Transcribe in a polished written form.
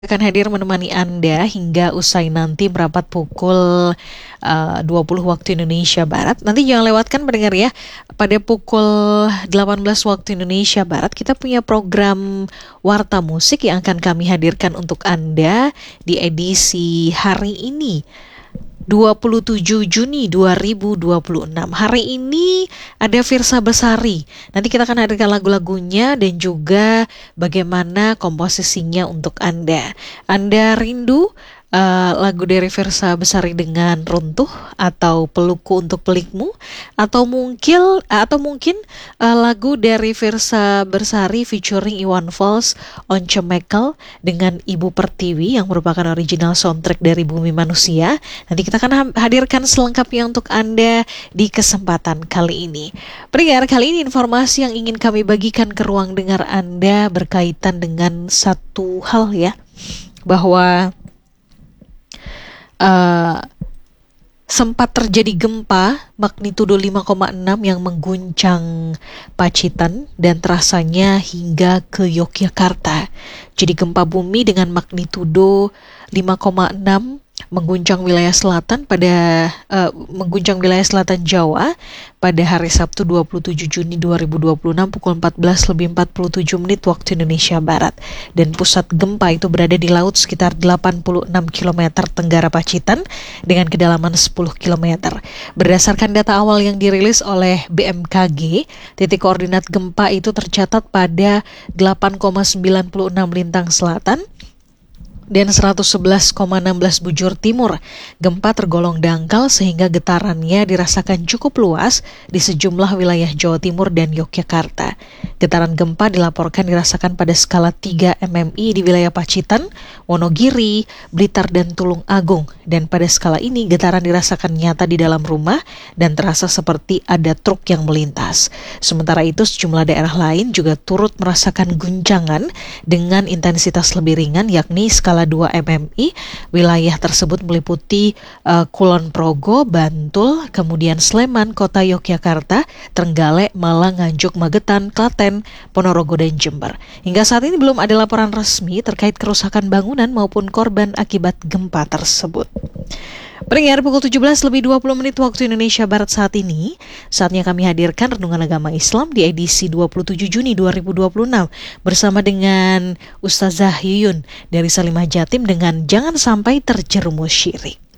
Akan hadir menemani Anda hingga usai nanti merapat pukul 20 waktu Indonesia Barat. Nanti jangan lewatkan pendengar ya. Pada pukul 18 waktu Indonesia Barat kita punya program Warta Musik yang akan kami hadirkan untuk Anda di edisi hari ini. 27 Juni 2026. Hari ini ada Firsa Besari. Nanti kita akan hadirkan lagu-lagunya dan juga bagaimana komposisinya untuk Anda. Anda rindu lagu dari Firsa Besari dengan Runtuh atau Pelukku Untuk Pelikmu, atau mungkin lagu dari Firsa Besari featuring Iwan Fals, Once Mekel dengan Ibu Pertiwi yang merupakan original soundtrack dari Bumi Manusia. Nanti kita akan hadirkan selengkapnya untuk Anda di kesempatan kali ini. Pendengar, kali ini informasi yang ingin kami bagikan ke ruang dengar Anda berkaitan dengan satu hal ya, bahwa sempat terjadi gempa magnitudo 5,6 yang mengguncang Pacitan dan terasanya hingga ke Yogyakarta. Jadi gempa bumi dengan magnitudo 5,6 mengguncang wilayah selatan Jawa pada hari Sabtu 27 Juni 2026 pukul 14:47 waktu Indonesia Barat, dan pusat gempa itu berada di laut sekitar 86 km tenggara Pacitan dengan kedalaman 10 km. Berdasarkan data awal yang dirilis oleh BMKG, titik koordinat gempa itu tercatat pada 8,96 lintang selatan dan 111,16 bujur timur. Gempa tergolong dangkal sehingga getarannya dirasakan cukup luas di sejumlah wilayah Jawa Timur dan Yogyakarta. Getaran gempa dilaporkan dirasakan pada skala 3 MMI di wilayah Pacitan, Wonogiri, Blitar, dan Tulung Agung. Dan pada skala ini getaran dirasakan nyata di dalam rumah dan terasa seperti ada truk yang melintas. Sementara itu sejumlah daerah lain juga turut merasakan guncangan dengan intensitas lebih ringan, yakni skala 2 MMI. Wilayah tersebut meliputi Kulon Progo, Bantul, kemudian Sleman, Kota Yogyakarta, Trenggalek, Malang, Nganjuk, Magetan, Klaten, Ponorogo, dan Jember. Hingga saat ini belum ada laporan resmi terkait kerusakan bangunan maupun korban akibat gempa tersebut. Pendengar, pukul 17:20 waktu Indonesia Barat saat ini, saatnya kami hadirkan Renungan Agama Islam di edisi 27 Juni 2026 bersama dengan Ustazah Yuyun dari Salimah Jatim dengan Jangan Sampai Terjerumus Syirik.